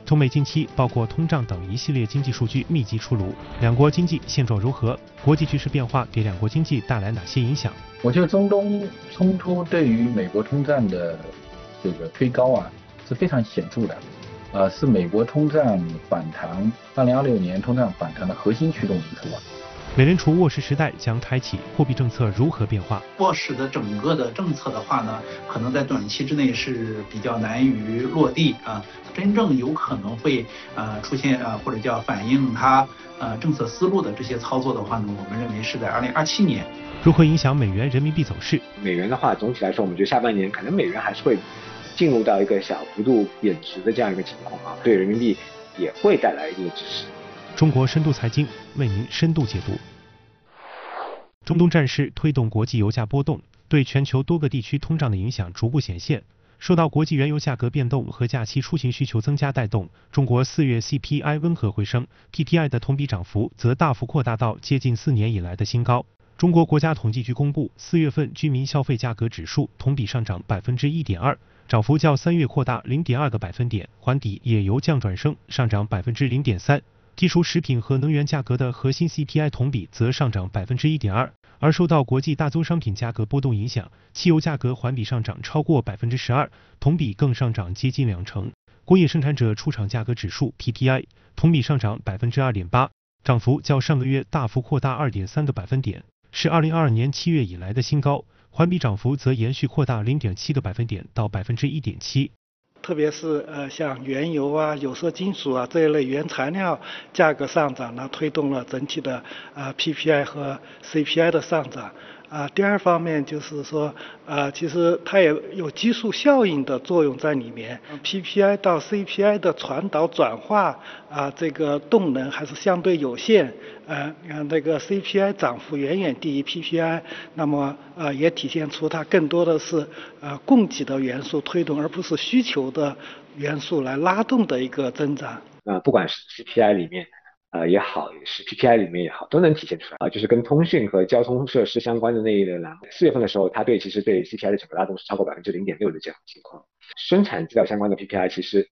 中美近期包括通胀等一系列经济数据密集出炉，两国经济现状如何？国际局势变化给两国经济带来哪些影响？ 我觉得中东冲突对于美国通胀的这个推高是非常显著的，是美国通胀反弹2026年通胀反弹的核心驱动因素。 美联储沃氏时代将开启，货币政策如何变化？ 沃氏的整个的政策的话呢，可能在短期之内是比较难于落地真正有可能会出现或者叫反映它政策思路的这些操作的话呢，我们认为是在2027年。 如何影响美元人民币走势？ 美元的话，总体来说，我们觉得下半年可能美元还是会进入到一个小幅度贬值的这样一个情况对人民币也会带来一定的支持。 中国深度财经为您深度解读。中东战事推动国际油价波动，对全球多个地区通胀的影响逐步显现。受到国际原油价格变动和假期出行需求增加带动，中国4月 CPI 温和回升 ，PPI 的同比涨幅则大幅扩大到接近4年以来的新高。中国国家统计局公布4月份居民消费价格指数同比上涨1.2%，涨幅较3月扩大0.2个百分点，环比也由降转升，上涨0.3%。剔除食品和能源价格的核心 CPI 同比则上涨1.2%，而受到国际大宗商品价格波动影响，汽油价格环比上涨超过12%，同比更上涨接近20%。工业生产者出厂价格指数 PPI 同比上涨2.8%，涨幅较上个月大幅扩大2.3个百分点，是2022年7月以来的新高，环比涨幅则延续扩大0.7个百分点到1.7%。 特别是像原油有色金属这一类原材料价格上涨呢，推动了整体的PPI 和 CPI 的上涨。第二方面就是说其实它也有基数效应的作用在里面。PPI 到 CPI 的传导转化这个动能还是相对有限。那个 CPI 涨幅远远低于 PPI， 那么也体现出它更多的是供给的元素推动，而不是需求的元素来拉动的一个增长。 不管是 CPI 里面也好，也是 PPI 里面也好，都能体现出来就是跟通讯和交通设施相关的那一类栏目。4月份的时候，它其实对 CPI 的整个拉动是超过0.6%的这样的情况。生产资料相关的 PPI 其实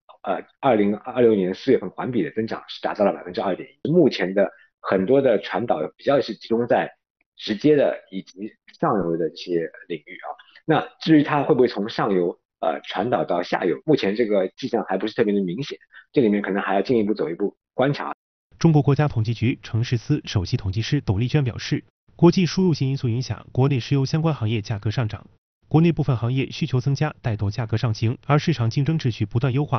2026年4月份环比的增长是达到了2.1%。目前的很多的传导比较是集中在直接的以及上游的这些领域那至于它会不会从上游传导到下游，目前这个迹象还不是特别的明显，这里面可能还要进一步走一步观察。 中国国家统计局城市司首席统计师董丽娟表示，国际输入性因素影响国内石油相关行业价格上涨，国内部分行业需求增加带动价格上行，而市场竞争秩序不断优化，